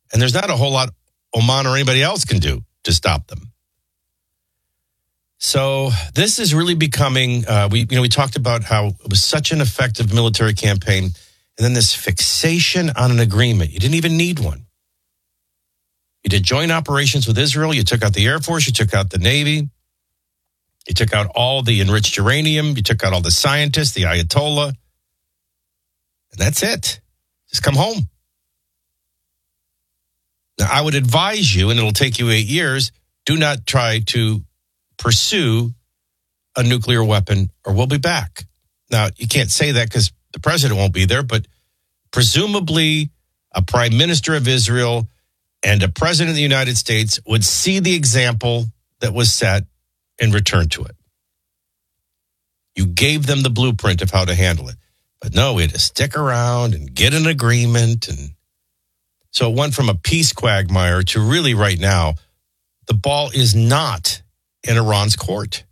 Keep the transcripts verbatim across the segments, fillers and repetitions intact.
And there's not a whole lot Oman or anybody else can do to stop them. So this is really becoming, uh, we you know, we talked about how it was such an effective military campaign, and then this fixation on an agreement. You didn't even need one. You did joint operations with Israel. You took out the Air Force. You took out the Navy. You took out all the enriched uranium. You took out all the scientists, the Ayatollah. And that's it. Just come home. Now, I would advise you, and it'll take you eight years, do not try to pursue a nuclear weapon or we'll be back. Now, you can't say that because the president won't be there, but presumably a prime minister of Israel and a president of the United States would see the example that was set and return to it. You gave them the blueprint of how to handle it. But no, we had to stick around and get an agreement. And so it went from a peace quagmire to really right now, the ball is not in Iran's court.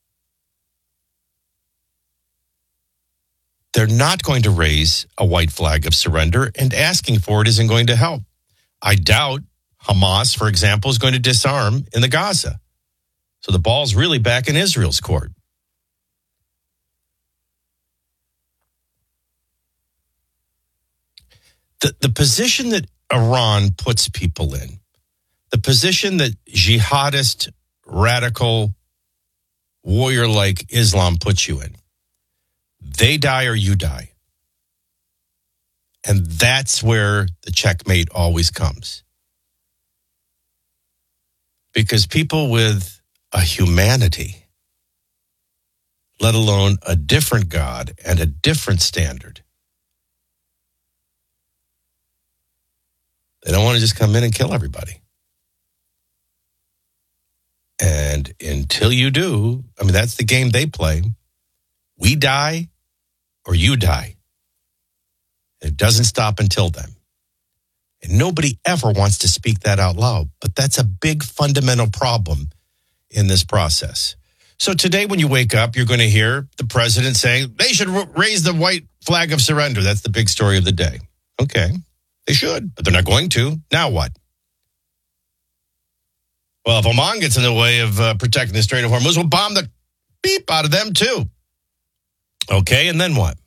They're not going to raise a white flag of surrender, and asking for it isn't going to help. I doubt Hamas, for example, is going to disarm in the Gaza. So the ball's really back in Israel's court. The, the position that Iran puts people in, the position that jihadist, radical, warrior-like Islam puts you in, they die or you die. And that's where the checkmate always comes. Because people with a humanity, let alone a different God and a different standard, they don't want to just come in and kill everybody. And until you do, I mean, that's the game they play. We die or you die. It doesn't stop until then. And nobody ever wants to speak that out loud, but that's a big fundamental problem in this process. So today when you wake up, you're going to hear the president saying they should raise the white flag of surrender. That's the big story of the day. Okay, they should, but they're not going to. Now what? Well, if Oman gets in the way of uh, protecting the Strait of Hormuz, we'll bomb the beep out of them too. Okay, and then what?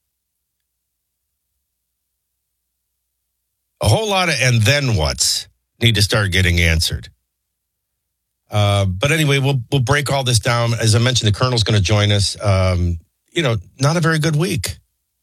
A whole lot of and then what's need to start getting answered. Uh, but anyway, we'll we'll break all this down. As I mentioned, the colonel's going to join us. Um, you know, not a very good week.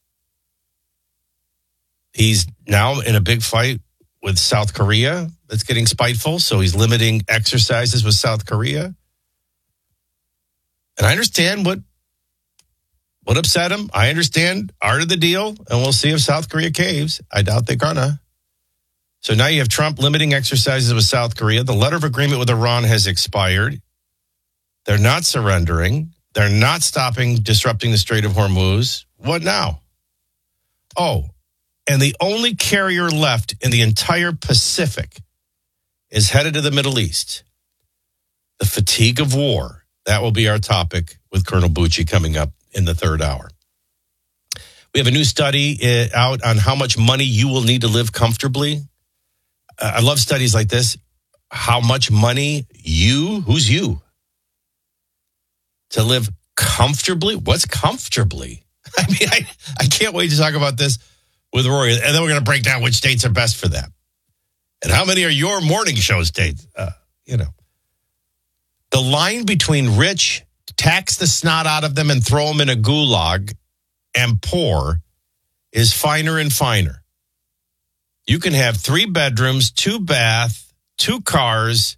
He's now in a big fight with South Korea that's getting spiteful, so he's limiting exercises with South Korea. And I understand what what upset him. I understand art of the deal, and we'll see if South Korea caves. I doubt they're gonna. So now you have Trump limiting exercises with South Korea. The letter of agreement with Iran has expired. They're not surrendering. They're not stopping disrupting the Strait of Hormuz. What now? Oh, and the only carrier left in the entire Pacific is headed to the Middle East. The fatigue of war. That will be our topic with Colonel Bucci coming up in the third hour. We have a new study out on how much money you will need to live comfortably. Uh, I love studies like this. How much money you, who's you, to live comfortably? What's comfortably? I mean, I, I can't wait to talk about this with Rory. And then we're going to break down which states are best for that. And how many are your morning show states? Uh, you know, the line between rich, tax the snot out of them and throw them in a gulag, and poor is finer and finer. You can have three bedrooms, two bath, two cars,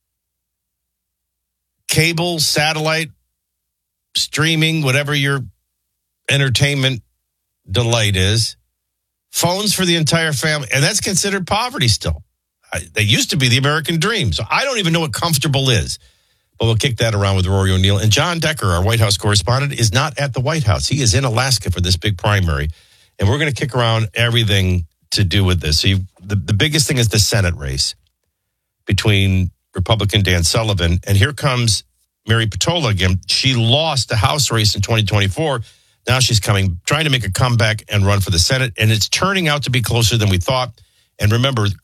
cable, satellite, streaming, whatever your entertainment delight is, phones for the entire family, and that's considered poverty still. I, they used to be the American dream, so I don't even know what comfortable is. But we'll kick that around with Rory O'Neill. And John Decker, our White House correspondent, is not at the White House. He is in Alaska for this big primary, and we're going to kick around everything to do with this. So you, the, the biggest thing is the Senate race between Republican Dan Sullivan, and here comes Mary Patola again. She lost the House race in twenty twenty-four. Now she's coming, trying to make a comeback and run for the Senate, and it's turning out to be closer than we thought. And remember,